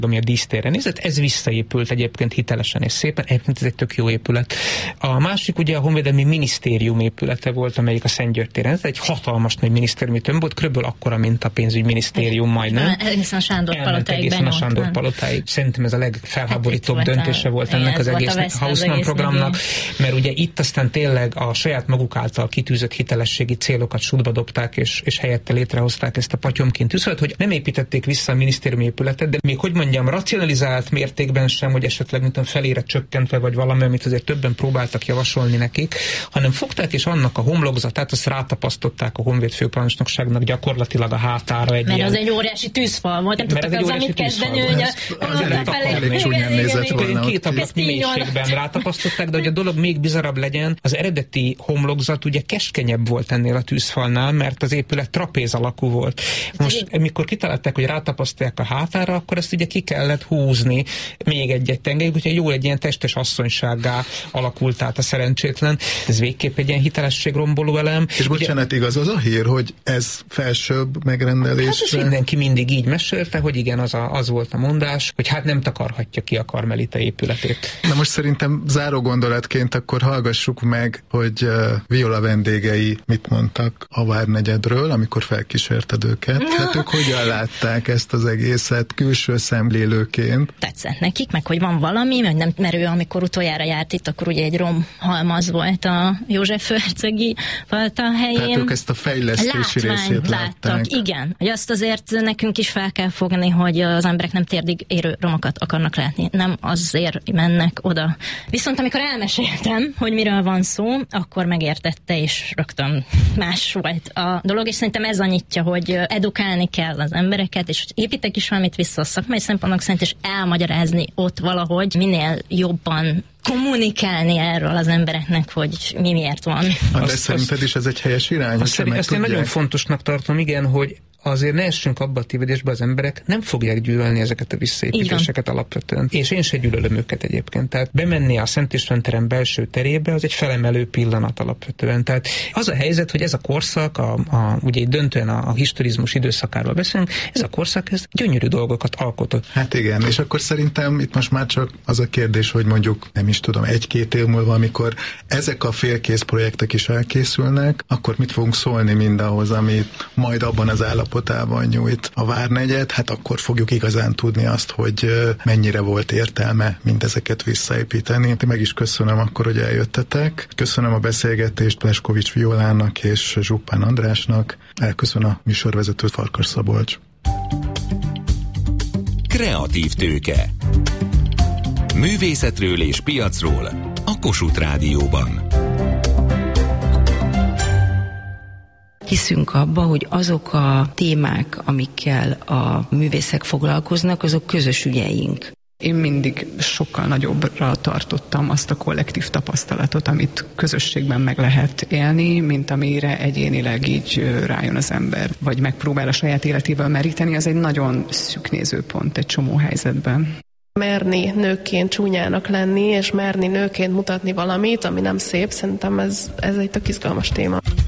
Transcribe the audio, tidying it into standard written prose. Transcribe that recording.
ami a dísztérre nézett, ez visszaépült egyébként hitelesen és szépen, egyébként ez egy tök jó épület. A másik ugye a Honvédelmi Minisztérium épülete volt, amelyik a Szentgyörgy téren. Ez egy hatalmas nagy minisztériumi tömb volt, körülbelül akkora, mint a pénzügyminisztérium majdnem. Egészen a Sándor palotáig. A Sándor palotáig. Szerintem ez a legfelháborítóbb döntése volt ennek az egész Haussmann programnak, mert ugye itt aztán tényleg a saját maguk által kitűzött hitelességi célokat sútba dobták, és helyette létrehozták ezt a patyomként tűzhelyet, hogy nem építették vissza a minisztériumi épületet, de még hogy mondjam, racionalizált mértékben sem, hogy esetleg mint felére csökkentve, vagy valami, amit azért többen próbáltak javasolni nekik, hanem fogták és annak a homlokzatát, azt rátapasztották a Honvéd főparancsnokságnak gyakorlatilag a hátára egy mert ilyen... az egy óriási tűzfal volt, nem tudtak azzal mit kezdeni, hogy két ablaknyi mélységben rátapasztották, de hogy a dolog még bizarabb legyen, az eredeti homlokzat ugye keskenyebb volt ennél a tűzfalnál, mert az épület trapéz alakú volt. Most, amikor kitalálták, hogy rátapasztják a hátára, akkor ezt ugye ki kellett húzni még egy tengelyig, úgyhogy jó egy ilyen testes asszonysággá alakult át a szerencsétlen. Ez végképp egy ilyen hitelességromboló elem. És bocsánat, igaz az a hír, hogy ez felsőbb megrendelésre? Hát mindenki mindig így mesélte, hogy igen, az volt a mondás, hogy hát nem takarhatja ki a Karmelita épületét. Na most szerintem záró gondolatként akkor hallgassuk meg, hogy Viola vendégei mit mondtak a Várnegyedről, amikor felkísérted őket. Hát ők hogyan látták ezt az egészet külső szemlélőként? Tetszett nekik, meg hogy van valami, mert ő amikor utoljára járt itt, akkor ugye egy romhalmaz volt a József hercegi palota helyén. Tehát ők ezt a fejlesztési részét látták. Igen. Hogy azt azért nekünk is fel kell fogni, hogy az emberek nem térdig érő romokat akarnak látni. Nem azért mennek oda. Viszont amikor elmeséltem, hogy miről van szó, akkor megértette, és rögtön más volt a dolog, és szerintem ez annyitja, hogy edukálni kell az embereket, és hogy építek is valamit vissza a szakmai szempontnak szerint, és elmagyarázni ott valahogy minél jobban kommunikálni erről az embereknek, hogy mi miért van. De szerinted is ez egy helyes irány? Azt én nagyon fontosnak tartom, igen, hogy azért ne essünk abba a tévedésbe, az emberek nem fogják gyűlölni ezeket a visszaépítéseket alapvetően. És én se gyűlölöm őket egyébként. Tehát bemenni a Szent István terem belső terébe, az egy felemelő pillanat alapvetően. Tehát az a helyzet, hogy ez a korszak, ugye döntően a historizmus időszakáról beszélünk, ez a korszak ez gyönyörű dolgokat alkotott. Hát igen, és akkor szerintem itt most már csak az a kérdés, hogy mondjuk, nem is tudom, 1-2 év múlva, amikor ezek a félkész projektek is elkészülnek, akkor mit fogunk szólni mindahhoz, amit majd abban az állapotában nyújt a Várnegyed, hát akkor fogjuk igazán tudni azt, hogy mennyire volt értelme mindezeket visszaépíteni. Meg is köszönöm akkor, hogy eljöttetek. Köszönöm a beszélgetést Pleskovics Violának és Zsuppán Andrásnak. Elköszön a műsorvezető Farkas Szabolcs. Kreatív tőke. Művészetről és piacról a Kossuth Rádióban. Hiszünk abba, hogy azok a témák, amikkel a művészek foglalkoznak, azok közös ügyeink. Én mindig sokkal nagyobbra tartottam azt a kollektív tapasztalatot, amit közösségben meg lehet élni, mint amire egyénileg így rájön az ember, vagy megpróbál a saját életéből meríteni, az egy nagyon szűk nézőpont egy csomó helyzetben. Merni nőként csúnyának lenni, és merni nőként mutatni valamit, ami nem szép, szerintem ez egy tök izgalmas téma.